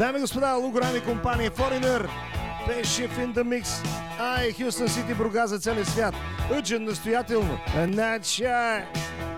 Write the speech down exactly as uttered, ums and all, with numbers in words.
Дами и господа, Лугоран и компания Foreigner беше в In The Mix. Ай, Хюстън Сити, Бургас за целия свят. Учен настоятелно. Начай!